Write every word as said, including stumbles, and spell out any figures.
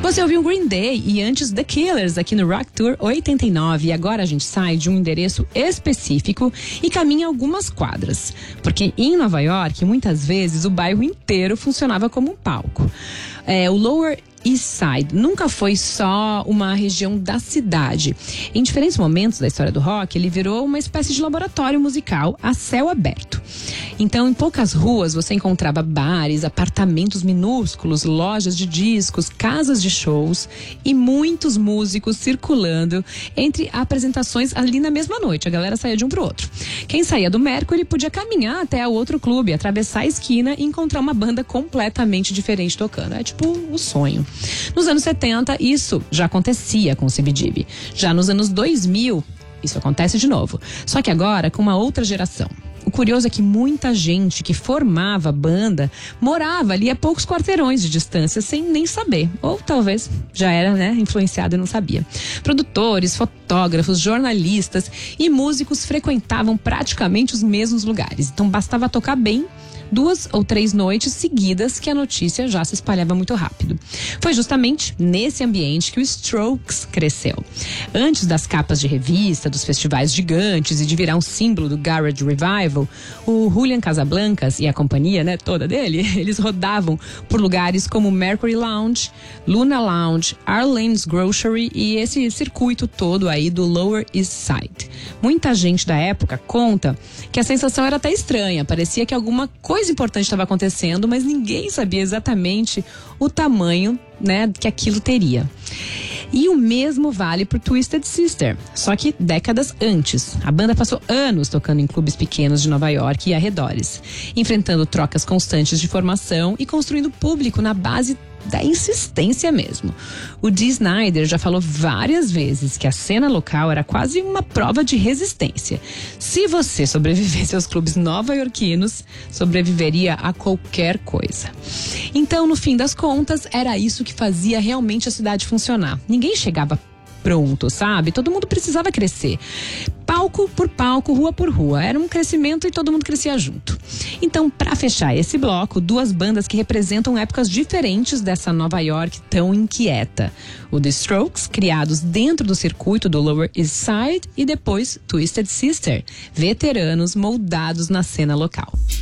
Você ouviu Green Day e antes The Killers aqui no Rock Tour oitenta e nove. E agora a gente sai de um endereço específico e caminha algumas quadras. Porque em Nova York, muitas vezes, o bairro inteiro funcionava como um palco. É, o Lower East Side nunca foi só uma região da cidade. Em diferentes momentos da história do rock, ele virou uma espécie de laboratório musical a céu aberto. Então, em poucas ruas, você encontrava bares, apartamentos minúsculos, lojas de discos, casas de shows e muitos músicos circulando entre apresentações ali na mesma noite. A galera saía de um pro outro. Quem saía do Mercury podia caminhar até o outro clube, atravessar a esquina e encontrar uma banda completamente diferente tocando. É tipo o sonho. Nos anos setenta, isso já acontecia com o C B G B. Já nos anos dois mil, isso acontece de novo. Só que agora com uma outra geração. O curioso é que muita gente que formava a banda morava ali a poucos quarteirões de distância sem nem saber. Ou talvez já era, né, influenciado e não sabia. Produtores, fotógrafos, jornalistas e músicos frequentavam praticamente os mesmos lugares. Então bastava tocar bem duas ou três noites seguidas que a notícia já se espalhava muito rápido. Foi justamente nesse ambiente que o Strokes cresceu. Antes das capas de revista, dos festivais gigantes e de virar um símbolo do Garage Revival, o Julian Casablancas e a companhia, né, toda dele, eles rodavam por lugares como Mercury Lounge, Luna Lounge, Arlene's Grocery e esse circuito todo aí do Lower East Side. Muita gente da época conta que a sensação era até estranha, parecia que alguma coisa importante estava acontecendo, mas ninguém sabia exatamente o tamanho, né, que aquilo teria. E o mesmo vale pro Twisted Sister, só que décadas antes. A banda passou anos tocando em clubes pequenos de Nova York e arredores, enfrentando trocas constantes de formação e construindo público na base da insistência mesmo. O Dee Snider já falou várias vezes que a cena local era quase uma prova de resistência. Se você sobrevivesse aos clubes nova-iorquinos, sobreviveria a qualquer coisa. Então, no fim das contas, era isso que fazia realmente a cidade funcionar. Ninguém chegava pronto, sabe? Todo mundo precisava crescer. Palco por palco, rua por rua. Era um crescimento e todo mundo crescia junto. Então, para fechar esse bloco, duas bandas que representam épocas diferentes dessa Nova York tão inquieta. O The Strokes, criados dentro do circuito do Lower East Side, e depois Twisted Sister, veteranos moldados na cena local.